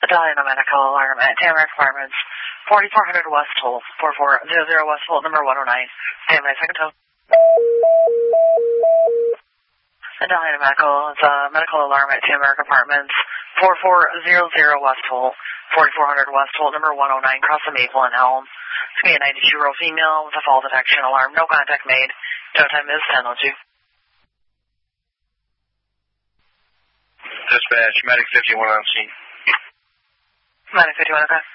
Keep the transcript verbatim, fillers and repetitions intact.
Medallion medical alarm at Tamarack Apartments, forty-four hundred West Toll, four four zero zero West Toll, number one oh nine. Stand by, second tone. Medallion medical, it's a medical alarm at Tamarack Apartments, four four zero zero West Toll, forty-four hundred West Toll, number one oh nine, cross the Maple and Elm. It's going to be a ninety-two-year-old female with a fall detection alarm. No contact made. Tow time is ten oh two. Dispatch, Medic fifty-one on scene. Medic fifty-one, okay.